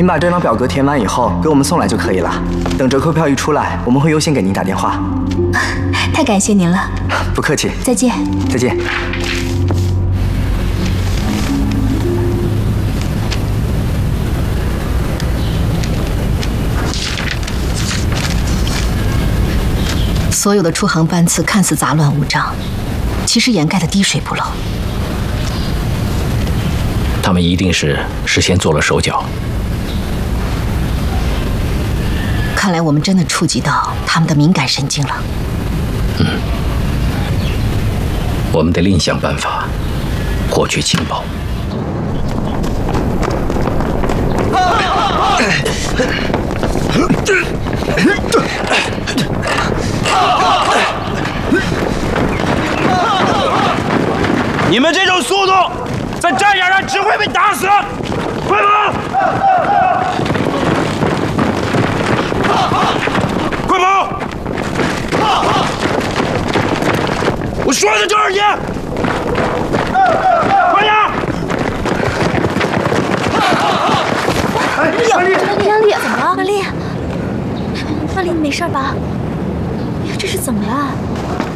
把这张表格填完以后给我们送来就可以了。等折扣票一出来，我们会优先给您打电话。 太感谢您了。 不客气。 再见。 再见。 所有的出航班次看似杂乱无章，其实掩盖的滴水不漏。 他们一定是事先做了手脚。 看来我们真的触及到他们的敏感神经了。 我们得另想办法获取情报。 你们这种速度，在战场上只会被打死！快跑！快跑！我说的就是你！快点！ 曼丽，曼丽，怎么了？曼丽，曼丽，你没事吧？哎呀，这是怎么了？